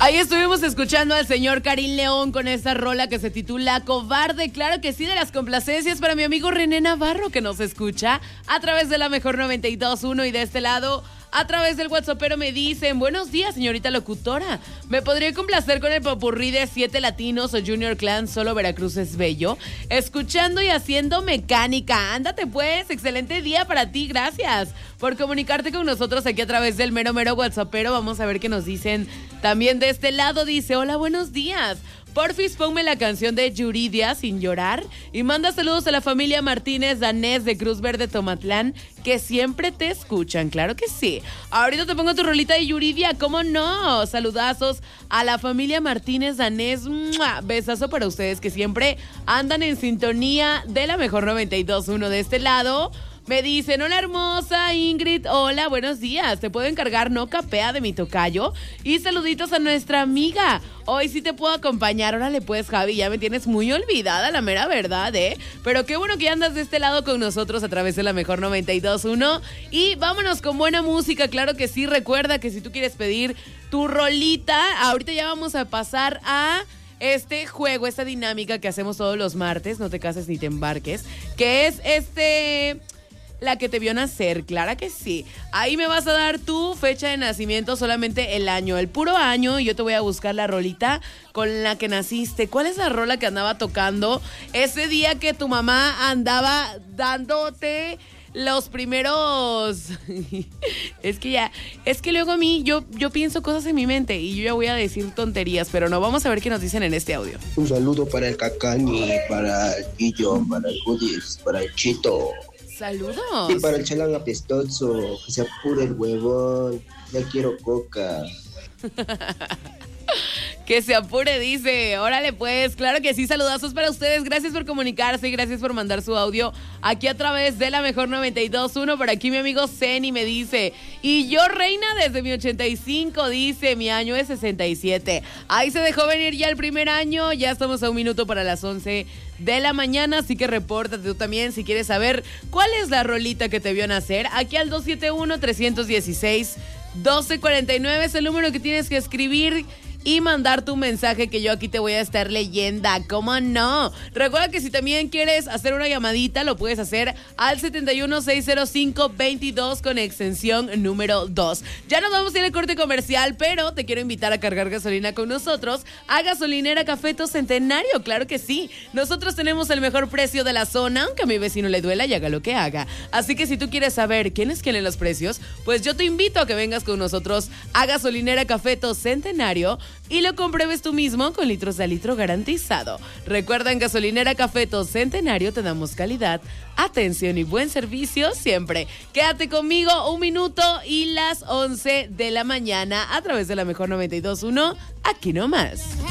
Ahí estuvimos escuchando al señor Karim León con esta rola que se titula Cobarde. Claro que sí, de las complacencias para mi amigo René Navarro, que nos escucha a través de la mejor 92.1, y de este lado a través del WhatsApp, pero me dicen: buenos días, señorita locutora. ¿Me podría complacer con el popurrí de 7 latinos o Junior Clan, Solo Veracruz es bello? Escuchando y haciendo mecánica. Ándate pues, excelente día para ti, gracias por comunicarte con nosotros aquí a través del mero WhatsAppero. Vamos a ver qué nos dicen también de este lado. Dice: hola, buenos días. Porfis, ponme la canción de Yuridia, Sin Llorar, y manda saludos a la familia Martínez Danés de Cruz Verde Tomatlán, que siempre te escuchan. Claro que sí. Ahorita te pongo tu rolita de Yuridia, ¿cómo no? Saludazos a la familia Martínez Danés. ¡Mua! Besazo para ustedes que siempre andan en sintonía de la mejor 92.1. De este lado me dicen: hola hermosa Ingrid, hola, buenos días. ¿Te puedo encargar No Capea de mi tocayo? Y saluditos a nuestra amiga. Hoy sí te puedo acompañar. Órale pues, Javi, ya me tienes muy olvidada, la mera verdad, ¿eh? Pero qué bueno que andas de este lado con nosotros a través de la mejor 92.1. Y vámonos con buena música, claro que sí. Recuerda que si tú quieres pedir tu rolita, ahorita ya vamos a pasar a este juego, esta dinámica que hacemos todos los martes, no te cases ni te embarques, que es la que te vio nacer, claro que sí. Ahí me vas a dar tu fecha de nacimiento, solamente el año, el puro año, y yo te voy a buscar la rolita con la que naciste. ¿Cuál es la rola que andaba tocando ese día que tu mamá andaba dándote los primeros? Es que luego a mí, yo pienso cosas en mi mente y yo ya voy a decir tonterías, pero no, vamos a ver qué nos dicen en este audio. Un saludo para el Cacani, para el Guillo, para el Judis, para el Chito. ¡Saludos! Y para el Chalán apestoso, que se apure el huevón, ya quiero coca. Que se apure, dice. Órale pues, claro que sí, saludazos para ustedes. Gracias por comunicarse y gracias por mandar su audio aquí a través de la mejor 92.1. Por aquí mi amigo Zeni me dice: y yo reina desde mi 85, dice, mi año es 67. Ahí se dejó venir ya el primer año. Ya estamos a 1 minuto para las 11 de la mañana, así que repórtate tú también si quieres saber cuál es la rolita que te vio nacer. Aquí al 271-316-1249 es el número que tienes que escribir y mandar tu mensaje, que yo aquí te voy a estar leyendo. ¿Cómo no? Recuerda que si también quieres hacer una llamadita, lo puedes hacer al 7160522 con extensión número 2. Ya nos vamos a ir al corte comercial, pero te quiero invitar a cargar gasolina con nosotros a Gasolinera Cafeto Centenario. Claro que sí. Nosotros tenemos el mejor precio de la zona, aunque a mi vecino le duela y haga lo que haga. Así que si tú quieres saber quiénes quieren los precios, pues yo te invito a que vengas con nosotros a Gasolinera Cafeto Centenario y lo compruebes tú mismo con litros de litro garantizado. Recuerda, en Gasolinera Cafeto Centenario te damos calidad, atención y buen servicio siempre. Quédate conmigo 1 minuto y las 11 de la mañana a través de la mejor 92.1, aquí nomás.